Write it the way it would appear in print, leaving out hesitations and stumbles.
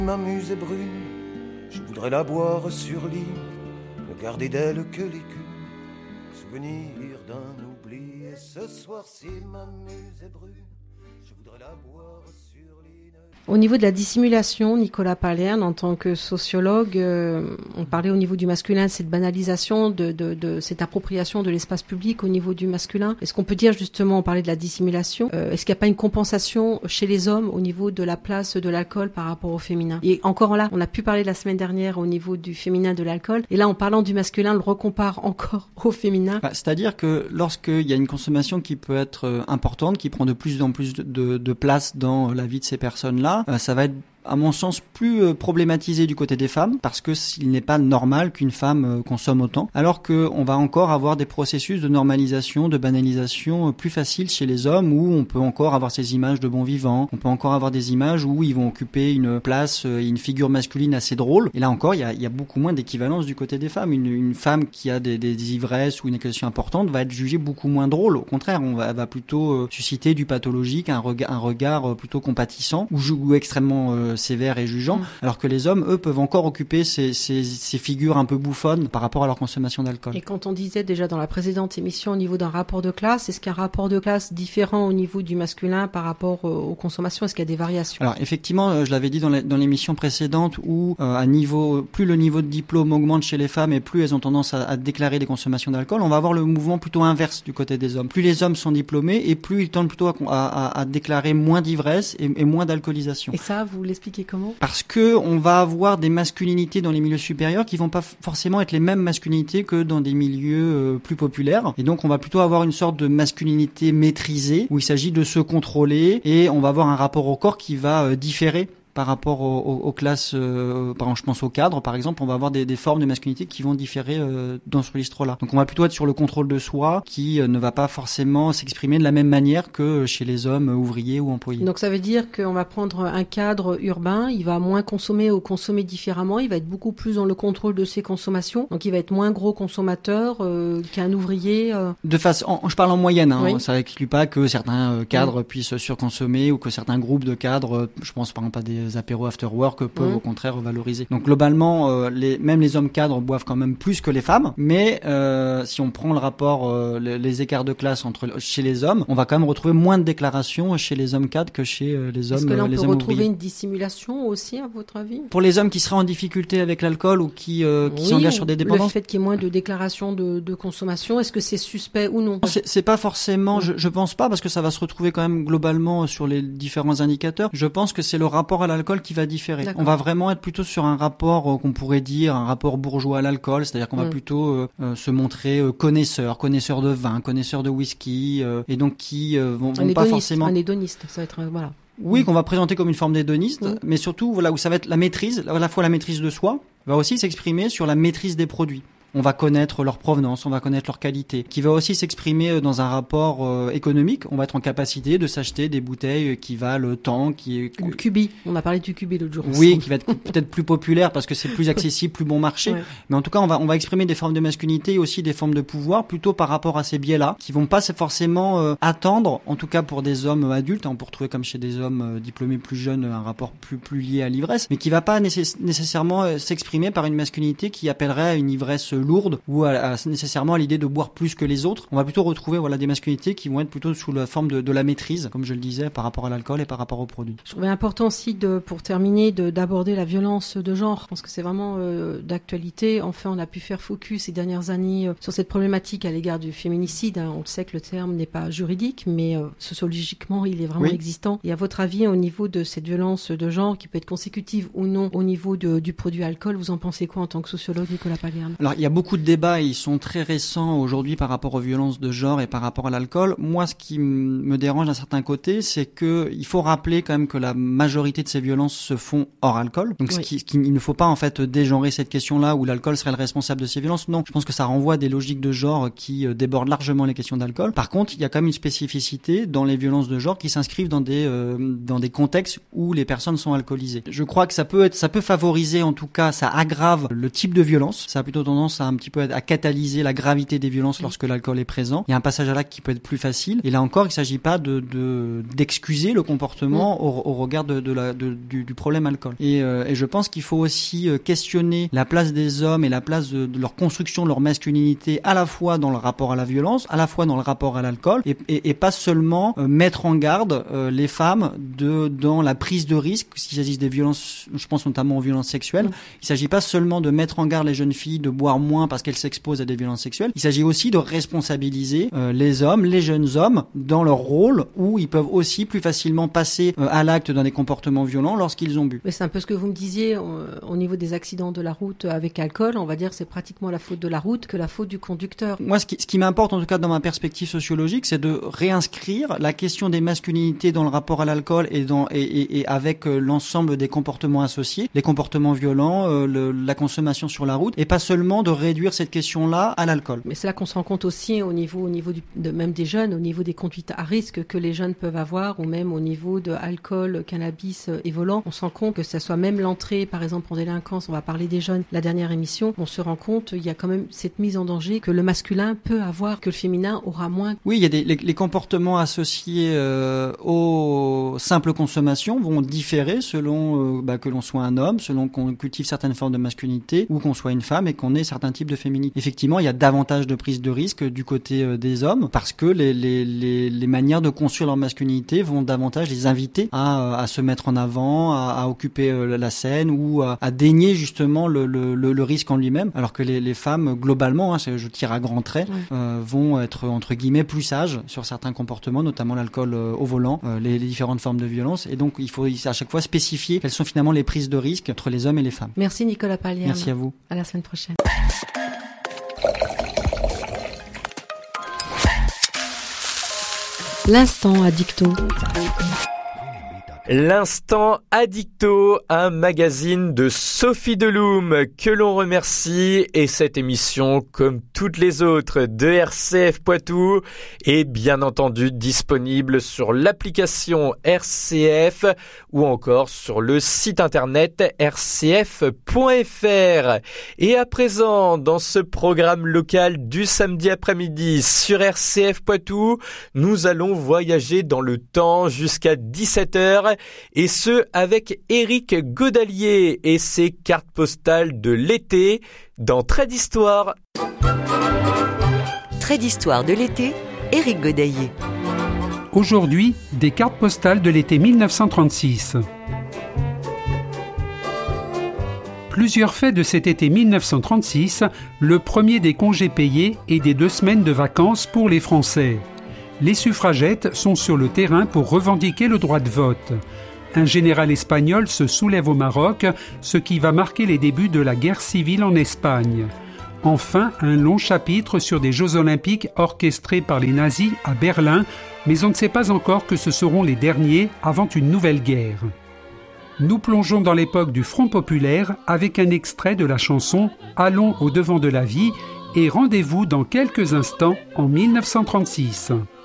Ma muse est brune, je voudrais la boire sur l'île, ne garder d'elle que l'écume, souvenir d'un oubli. Et ce soir-ci, ma muse est brune, je voudrais la boire sur l'île. Au niveau de la dissimulation, Nicolas Palerne, en tant que sociologue, on parlait au niveau du masculin, cette banalisation, de cette appropriation de l'espace public au niveau du masculin. Est-ce qu'on peut dire justement, on parlait de la dissimulation, est-ce qu'il n'y a pas une compensation chez les hommes au niveau de la place de l'alcool par rapport au féminin? Et encore là, on a pu parler la semaine dernière au niveau du féminin de l'alcool, et là en parlant du masculin, on le recompare encore au féminin. C'est-à-dire que lorsqu'il y a une consommation qui peut être importante, qui prend de plus en plus de place dans la vie de ces personnes-là, ça va être à mon sens plus problématisé du côté des femmes, parce que il n'est pas normal qu'une femme consomme autant, alors que on va encore avoir des processus de normalisation, de banalisation plus faciles chez les hommes, où on peut encore avoir ces images de bons vivants, on peut encore avoir des images où ils vont occuper une place, une figure masculine assez drôle, et là encore il y a beaucoup moins d'équivalence du côté des femmes. Une femme qui a des ivresses ou une équation importante va être jugée beaucoup moins drôle, au contraire, elle va plutôt susciter du pathologique, un regard plutôt compatissant ou extrêmement sévère et jugeant, alors que les hommes, eux, peuvent encore occuper ces figures un peu bouffonnes par rapport à leur consommation d'alcool. Et quand on disait déjà dans la précédente émission au niveau d'un rapport de classe, est-ce qu'il y a un rapport de classe différent au niveau du masculin par rapport aux consommations? Est-ce qu'il y a des variations? Alors effectivement, je l'avais dit dans l'émission précédente, où plus le niveau de diplôme augmente chez les femmes et plus elles ont tendance à déclarer des consommations d'alcool, on va avoir le mouvement plutôt inverse du côté des hommes. Plus les hommes sont diplômés et plus ils tendent plutôt à déclarer moins d'ivresse et moins d'alcoolisation. Et ça, vous l'expliquez comment? Parce que on va avoir des masculinités dans les milieux supérieurs qui vont pas forcément être les mêmes masculinités que dans des milieux plus populaires. Et donc on va plutôt avoir une sorte de masculinité maîtrisée où il s'agit de se contrôler, et on va avoir un rapport au corps qui va différer par rapport aux classes, par exemple, je pense aux cadres, par exemple, on va avoir des formes de masculinité qui vont différer dans ce registre-là. Donc on va plutôt être sur le contrôle de soi, qui ne va pas forcément s'exprimer de la même manière que chez les hommes ouvriers ou employés. Donc ça veut dire qu'on va prendre un cadre urbain, il va moins consommer ou consommer différemment, il va être beaucoup plus dans le contrôle de ses consommations, donc il va être moins gros consommateur qu'un ouvrier. De façon, je parle en moyenne, oui. Ça n'exclut pas que certains cadres puissent surconsommer ou que certains groupes de cadres, je pense par exemple à des apéros after work, peuvent au contraire valoriser. Donc globalement, même les hommes cadres boivent quand même plus que les femmes, mais si on prend le rapport, les écarts de classe chez les hommes, on va quand même retrouver moins de déclarations chez les hommes cadres que chez les hommes. Est-ce que là on les peut hommes retrouver ouvriers. une dissimulation aussi, à votre avis? Pour les hommes qui seraient en difficulté avec l'alcool ou qui s'engagent sur des dépendances, le fait qu'il y ait moins de déclarations de consommation, est-ce que c'est suspect ou non? C'est pas forcément, je pense pas, parce que ça va se retrouver quand même globalement sur les différents indicateurs. Je pense que c'est le rapport à l'alcool qui va différer. D'accord. On va vraiment être plutôt sur un rapport qu'on pourrait dire un rapport bourgeois à l'alcool, c'est-à-dire qu'on va plutôt se montrer connaisseur de vin, connaisseur de whisky, et donc qui vont pas forcément un hédoniste, ça va être voilà. Oui, qu'on va présenter comme une forme d'hédoniste, mais surtout voilà où ça va être la maîtrise, à la fois la maîtrise de soi, va aussi s'exprimer sur la maîtrise des produits. On va connaître leur provenance, on va connaître leur qualité, qui va aussi s'exprimer dans un rapport économique. On va être en capacité de s'acheter des bouteilles qui valent tant, Ou le cubi, on a parlé du cubi l'autre jour. Oui, qui va être peut-être plus populaire parce que c'est plus accessible, plus bon marché. Ouais. Mais en tout cas, on va exprimer des formes de masculinité et aussi des formes de pouvoir plutôt par rapport à ces biais-là, qui vont pas forcément attendre, en tout cas pour des hommes adultes, on peut retrouver comme chez des hommes diplômés plus jeunes un rapport plus lié à l'ivresse, mais qui va pas nécessairement s'exprimer par une masculinité qui appellerait à une ivresse lourde ou nécessairement à l'idée de boire plus que les autres. On va plutôt retrouver des masculinités qui vont être plutôt sous la forme de la maîtrise, comme je le disais, par rapport à l'alcool et par rapport aux produits. Je trouvais important aussi pour terminer d'aborder la violence de genre. Je pense que c'est vraiment d'actualité. Enfin, on a pu faire focus ces dernières années sur cette problématique à l'égard du féminicide. On le sait que le terme n'est pas juridique, mais sociologiquement, il est vraiment existant. Et à votre avis, au niveau de cette violence de genre, qui peut être consécutive ou non au niveau du produit alcool, vous en pensez quoi en tant que sociologue, Nicolas Palerne? Alors, il y a beaucoup de débats et ils sont très récents aujourd'hui par rapport aux violences de genre et par rapport à l'alcool. Moi, ce qui me dérange d'un certain côté, c'est que il faut rappeler quand même que la majorité de ces violences se font hors alcool. Donc, il ne faut pas en fait dégenrer cette question-là où l'alcool serait le responsable de ces violences. Non, je pense que ça renvoie à des logiques de genre qui débordent largement les questions d'alcool. Par contre, il y a quand même une spécificité dans les violences de genre qui s'inscrivent dans des contextes où les personnes sont alcoolisées. Je crois que ça peut favoriser, en tout cas, ça aggrave le type de violence. Ça a plutôt tendance tendance à un petit peu à catalyser la gravité des violences lorsque l'alcool est présent. Il y a un passage à l'acte qui peut être plus facile. Et là encore, il ne s'agit pas d'excuser le comportement au regard du problème alcool. Et je pense qu'il faut aussi questionner la place des hommes et la place de leur construction, de leur masculinité, à la fois dans le rapport à la violence, à la fois dans le rapport à l'alcool, et pas seulement mettre en garde les femmes dans la prise de risque, s'il s'agit des violences, je pense notamment aux violences sexuelles. Il s'agit pas seulement de mettre en garde les jeunes filles de boire moins parce qu'elles s'exposent à des violences sexuelles. Il s'agit aussi de responsabiliser les hommes, les jeunes hommes, dans leur rôle où ils peuvent aussi plus facilement passer à l'acte dans des comportements violents lorsqu'ils ont bu. Mais c'est un peu ce que vous me disiez au niveau des accidents de la route avec alcool. On va dire c'est pratiquement la faute de la route que la faute du conducteur. Moi, ce qui m'importe en tout cas dans ma perspective sociologique, c'est de réinscrire la question des masculinités dans le rapport à l'alcool et avec l'ensemble des comportements associés, les comportements violents, la consommation sur la route, et pas seulement de réduire cette question-là à l'alcool. Mais c'est là qu'on se rend compte aussi au niveau même des jeunes, au niveau des conduites à risque que les jeunes peuvent avoir, ou même au niveau de alcool, cannabis et volant. On se rend compte que ça soit même l'entrée, par exemple en délinquance, on va parler des jeunes, la dernière émission, on se rend compte il y a quand même cette mise en danger que le masculin peut avoir, que le féminin aura moins. Oui, il y a les comportements associés aux simples consommations vont différer selon que l'on soit un homme, selon qu'on cultive certaines formes de masculinité ou qu'on soit une femme et qu'on ait certains types de féminité. Effectivement, il y a davantage de prise de risque du côté des hommes parce que les manières de construire leur masculinité vont davantage les inviter à se mettre en avant, à occuper la scène ou à dénier justement le risque en lui-même, alors que les femmes globalement, je tire à grands traits, vont être entre guillemets plus sages sur certains comportements, notamment l'alcool au volant, les différentes formes de violence, et donc il faut à chaque fois spécifier quelles sont finalement les prises de risque entre les hommes et les femmes. Merci Nicolas Palierne. Merci à vous. À la semaine prochaine. L'instant addicto. L'instant addicto, un magazine de Sophie Deloum que l'on remercie, et cette émission, comme toutes les autres de RCF Poitou, est bien entendu disponible sur l'application RCF ou encore sur le site internet rcf.fr. Et à présent, dans ce programme local du samedi après-midi sur RCF Poitou, nous allons voyager dans le temps jusqu'à 17h. Et ce, avec Éric Godalier et ses cartes postales de l'été dans Trait d'Histoire. Trait d'Histoire de l'été, Éric Godalier. Aujourd'hui, des cartes postales de l'été 1936. Plusieurs faits de cet été 1936, le premier des congés payés et des 2 semaines de vacances pour les Français. Les suffragettes sont sur le terrain pour revendiquer le droit de vote. Un général espagnol se soulève au Maroc, ce qui va marquer les débuts de la guerre civile en Espagne. Enfin, un long chapitre sur des Jeux Olympiques orchestrés par les nazis à Berlin, mais on ne sait pas encore que ce seront les derniers avant une nouvelle guerre. Nous plongeons dans l'époque du Front populaire avec un extrait de la chanson « Allons au devant de la vie » et rendez-vous dans quelques instants en 1936.